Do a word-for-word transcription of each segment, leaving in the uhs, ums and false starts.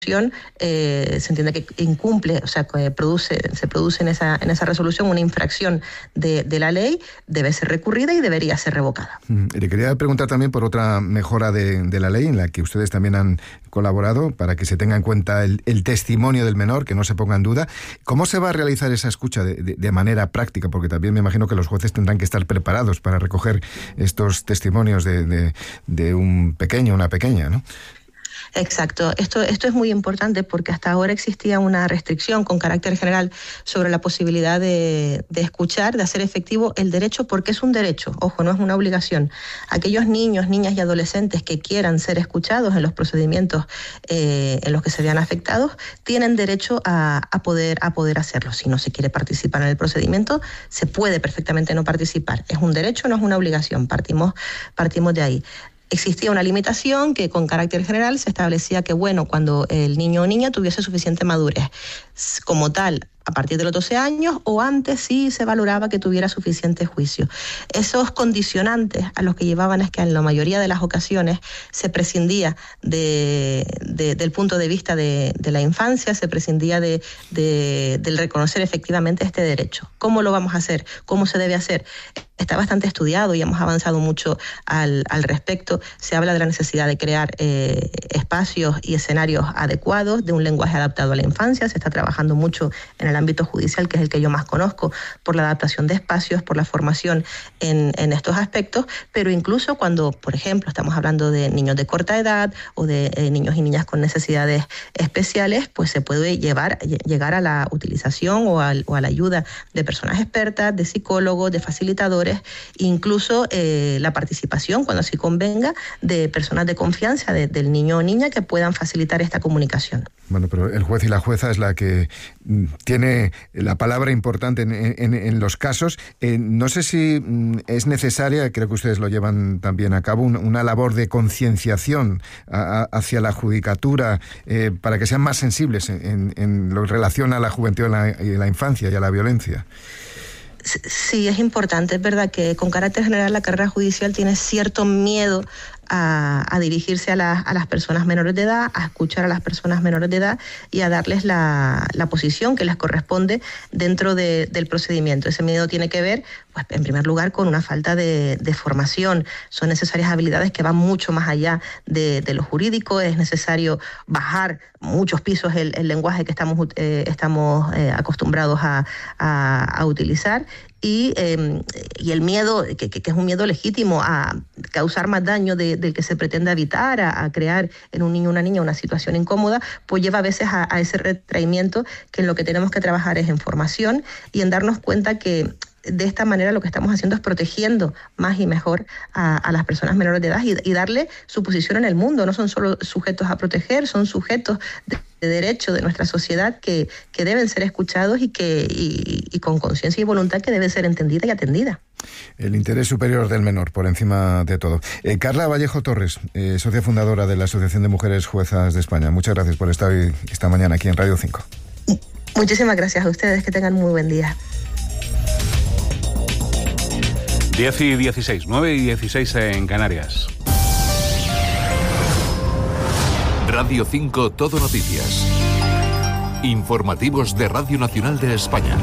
Eh, se entiende que incumple, o sea, que produce, se produce en esa, en esa resolución una infracción de, de la ley, debe ser recurrida y debería ser revocada. Mm, le quería preguntar también por otra mejora de, de la ley en la que ustedes también han colaborado para que se tenga en cuenta el, el testimonio del menor, que no se ponga en duda. ¿Cómo se va a realizar esa escucha de, de, de manera práctica? Porque también me imagino que los jueces tendrán que estar preparados para recoger estos testimonios de, de, de un pequeño, una pequeña, ¿no? Exacto. Esto, esto es muy importante porque hasta ahora existía una restricción con carácter general sobre la posibilidad de, de escuchar, de hacer efectivo el derecho, porque es un derecho, ojo, no es una obligación. Aquellos niños, niñas y adolescentes que quieran ser escuchados en los procedimientos eh, en los que se vean afectados, tienen derecho a, a, poder, a poder hacerlo. Si no se quiere participar en el procedimiento, se puede perfectamente no participar. Es un derecho, no es una obligación. Partimos, partimos de ahí. Existía una limitación que con carácter general se establecía que, bueno, cuando el niño o niña tuviese suficiente madurez, como tal, a partir de los doce años o antes sí se valoraba que tuviera suficiente juicio. Esos condicionantes a los que llevaban es que en la mayoría de las ocasiones se prescindía de, de, del punto de vista de, de la infancia, se prescindía de, de, del reconocer efectivamente este derecho. ¿Cómo lo vamos a hacer? ¿Cómo se debe hacer? Está bastante estudiado y hemos avanzado mucho al, al respecto. Se habla de la necesidad de crear eh, espacios y escenarios adecuados, de un lenguaje adaptado a la infancia. Se está trabajando mucho en el ámbito judicial, que es el que yo más conozco, por la adaptación de espacios, por la formación en, en estos aspectos, pero incluso cuando, por ejemplo, estamos hablando de niños de corta edad o de eh, niños y niñas con necesidades especiales, pues se puede llevar, llegar a la utilización o, al, o a la ayuda de personas expertas, de psicólogos, de facilitadores, incluso eh, la participación, cuando así convenga, de personas de confianza de, del niño o niña que puedan facilitar esta comunicación. Bueno, pero el juez y la jueza es la que tiene la palabra importante en, en, en los casos. Eh, no sé si es necesaria, creo que ustedes lo llevan también a cabo, un, una labor de concienciación a, a, hacia la judicatura eh, para que sean más sensibles en, en lo que relaciona a la juventud y la, y la infancia y a la violencia. Sí, es importante. Es verdad que con carácter general la carrera judicial tiene cierto miedo a, a dirigirse a, la, a las personas menores de edad, a escuchar a las personas menores de edad y a darles la, la posición que les corresponde dentro de, del procedimiento. Ese miedo tiene que ver, pues, en primer lugar, con una falta de, de formación. Son necesarias habilidades que van mucho más allá de, de lo jurídico. Es necesario bajar muchos pisos el, el lenguaje que estamos, eh, estamos eh, acostumbrados a, a, a utilizar. Y, eh, y el miedo, que, que es un miedo legítimo a causar más daño de, del que se pretende evitar, a, a crear en un niño o una niña una situación incómoda, pues lleva a veces a, a ese retraimiento, que en lo que tenemos que trabajar es en formación y en darnos cuenta que de esta manera lo que estamos haciendo es protegiendo más y mejor a, a las personas menores de edad y, y darle su posición en el mundo. No son solo sujetos a proteger, son sujetos de, de derecho de nuestra sociedad que, que deben ser escuchados y, que, y, y con conciencia y voluntad que debe ser entendida y atendida. El interés superior del menor, por encima de todo. Eh, Carla Vallejo Torres, eh, socia fundadora de la Asociación de Mujeres Juezas de España. Muchas gracias por estar hoy, esta mañana aquí en Radio cinco. Muchísimas gracias a ustedes, que tengan muy buen día. diez y dieciséis, nueve y dieciséis en Canarias. Radio cinco Todo Noticias. Informativos de Radio Nacional de España.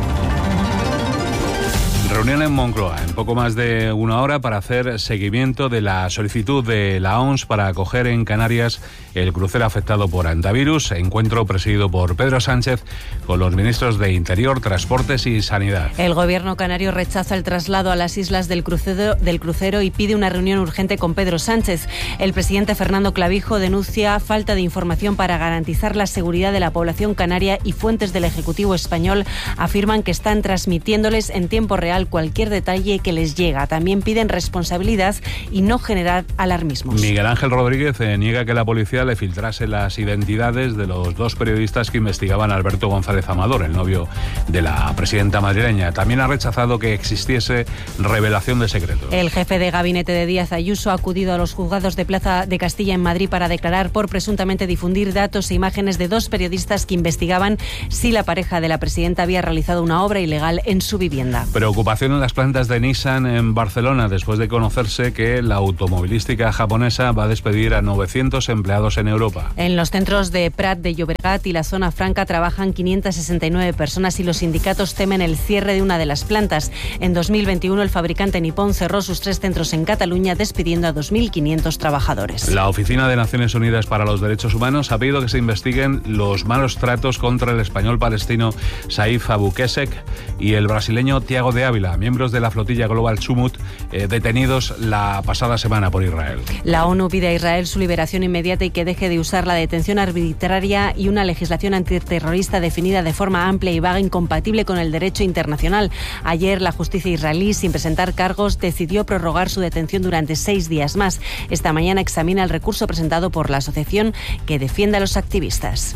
Reunión en Moncloa, en poco más de una hora, para hacer seguimiento de la solicitud de la O M S para acoger en Canarias el crucero afectado por hantavirus. Encuentro presidido por Pedro Sánchez con los ministros de Interior, Transportes y Sanidad. El gobierno canario rechaza el traslado a las islas del crucero, del crucero y pide una reunión urgente con Pedro Sánchez. El presidente Fernando Clavijo denuncia falta de información para garantizar la seguridad de la población canaria y fuentes del Ejecutivo español afirman que están transmitiéndoles en tiempo real cualquier detalle que les llega. También piden responsabilidad y no generar alarmismos. Miguel Ángel Rodríguez eh, niega que la policía le filtrase las identidades de los dos periodistas que investigaban a Alberto González Amador, el novio de la presidenta madrileña. También ha rechazado que existiese revelación de secretos. El jefe de gabinete de Díaz Ayuso ha acudido a los juzgados de Plaza de Castilla en Madrid para declarar por presuntamente difundir datos e imágenes de dos periodistas que investigaban si la pareja de la presidenta había realizado una obra ilegal en su vivienda. Preocupación Preocupación en las plantas de Nissan en Barcelona después de conocerse que la automovilística japonesa va a despedir a novecientos empleados en Europa. En los centros de Prat de Llobregat y la zona franca trabajan quinientas sesenta y nueve personas y los sindicatos temen el cierre de una de las plantas. En dos mil veintiuno el fabricante nipón cerró sus tres centros en Cataluña despidiendo a dos mil quinientos trabajadores. La Oficina de Naciones Unidas para los Derechos Humanos ha pedido que se investiguen los malos tratos contra el español palestino Saif Abu Kesek y el brasileño Thiago de Ávila, miembros de la flotilla Global Chumut, eh, detenidos la pasada semana por Israel. La ONU pide a Israel su liberación inmediata y que deje de usar la detención arbitraria y una legislación antiterrorista definida de forma amplia y vaga incompatible con el derecho internacional. Ayer la justicia israelí, sin presentar cargos, decidió prorrogar su detención durante seis días más. Esta mañana examina el recurso presentado por la asociación que defiende a los activistas.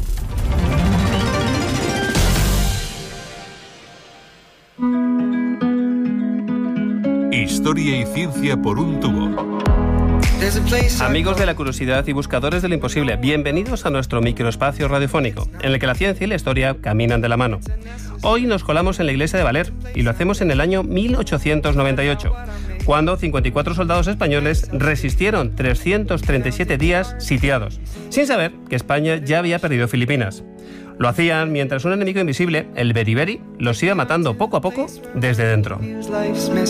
Historia y ciencia por un tubo. Amigos de la curiosidad y buscadores de lo imposible, bienvenidos a nuestro microespacio radiofónico, en el que la ciencia y la historia caminan de la mano. Hoy nos colamos en la iglesia de Valer y lo hacemos en el año mil ochocientos noventa y ocho, cuando cincuenta y cuatro soldados españoles resistieron trescientos treinta y siete días sitiados, sin saber que España ya había perdido Filipinas. Lo hacían mientras un enemigo invisible, el beriberi, los iba matando poco a poco desde dentro.